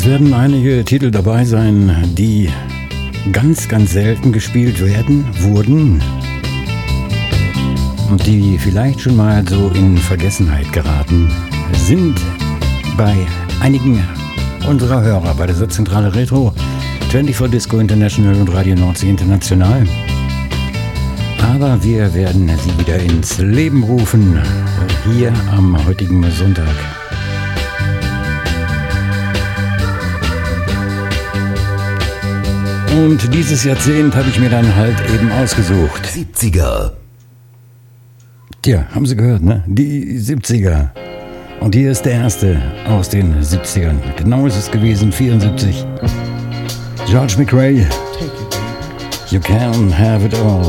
Es werden einige Titel dabei sein, die ganz, ganz selten gespielt wurden und die vielleicht schon mal so in Vergessenheit geraten sind bei einigen unserer Hörer bei der Satzzentrale Retro, 24 Disco International und Radio Nordsee International. Aber wir werden sie wieder ins Leben rufen, hier am heutigen Sonntag. Und dieses Jahrzehnt habe ich mir dann halt eben ausgesucht. 70er. Tja, haben Sie gehört, ne? Die 70er. Und hier ist der erste aus den 70ern. Genau ist es gewesen, 74. George McRae. You can have it all.